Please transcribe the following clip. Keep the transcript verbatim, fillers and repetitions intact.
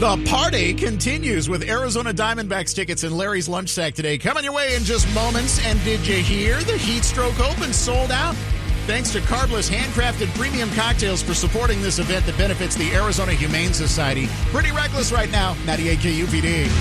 The party continues with Arizona Diamondbacks tickets and Larry's Lunch Sack today. Coming your way in just moments. And did you hear the Heat Stroke Open sold out? Thanks to Carbless handcrafted premium cocktails for supporting this event that benefits the Arizona Humane Society. Pretty reckless right now. ninety-eight K U P D.